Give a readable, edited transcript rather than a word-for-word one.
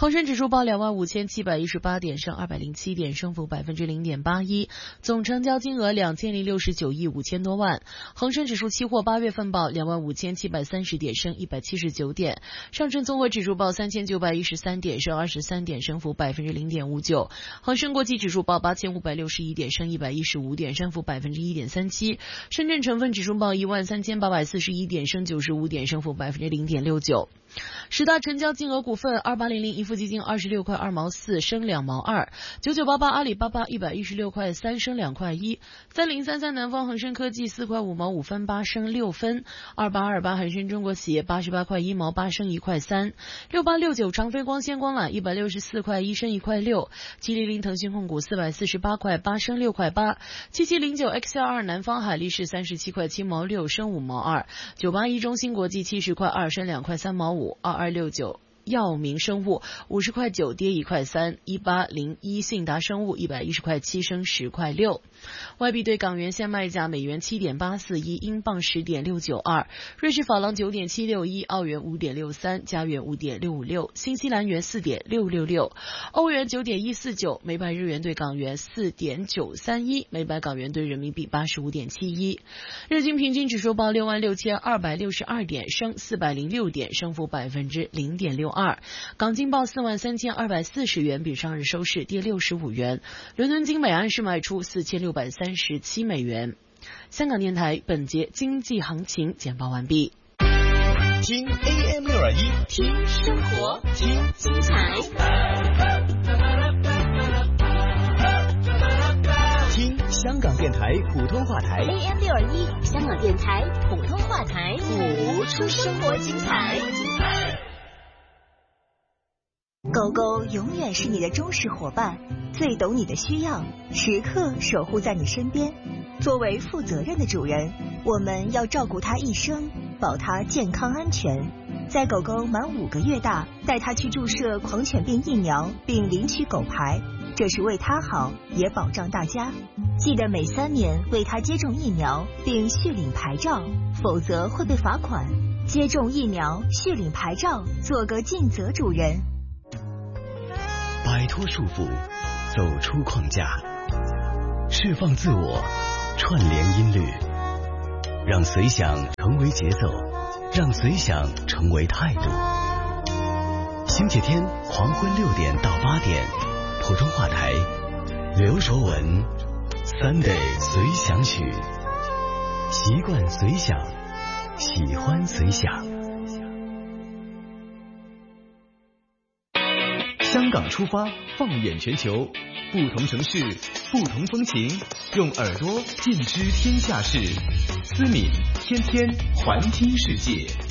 恒生指数报25718点，升207点，升幅0.81%，总成交金额2069亿5千多万。恒生指数期货8月份报25730点，升179点。上证综合指数报3913点，升23点，升幅0.59%。恒生国际指数报8561点，升115点，升幅1.37%。深圳成分指数报13841点，升95点，升幅0.69%。十大成交金额股份：2800盈富基金26块2毛4，升2毛2；9988阿里巴巴116块3，升2块1；3033南方恒生科技4块5毛5分8，升6分；2828恒生中国企业88块1毛8，升1块3；6869长飞光纤光缆164块1，升1块6；700腾讯控股448块8，升6块8；7709 XL2南方海力士37块7毛6，升5毛2；981中芯国际70块2，升2块3毛5；2269药明生物50块9，跌1块3；1801信达生物110块7，升10块6。外币对港元现卖价：美元7.841，英镑10.692，瑞士法郎9.761，澳元5.63，加元5.656，新西兰元4.666，欧元9.149，每百日元对港元4.931，每百港元对人民币85.71。日经平均指数报66262点，升406点，升幅0.62%。港金报43240元，比上日收市跌65元。伦敦金每安士卖出4637美元。香港电台本节经济行情简报完毕。 听 AM621， 听生活，听精彩， 听香港电台普通话台 AM621，香港电台普通话台， 谱出生活精彩。 狗狗永远是你的忠实伙伴，最懂你的需要，时刻守护在你身边。作为负责任的主人，我们要照顾它一生，保它健康安全。在狗狗满5个月大，带它去注射狂犬病疫苗，并领取狗牌，这是为它好，也保障大家。记得每3年为它接种疫苗，并续领牌照，否则会被罚款。接种疫苗，续领牌照，做个尽责主人。 摆脱束缚，走出框架，释放自我，串联音律，让随想成为节奏，让随想成为态度。星期天黄昏6点到8点，普通话台，刘卓文 Sunday 随想曲，习惯随想，喜欢随想。香港出发，放眼全球，不同城市，不同风情，用耳朵尽知天下事。思敏天天环听世界。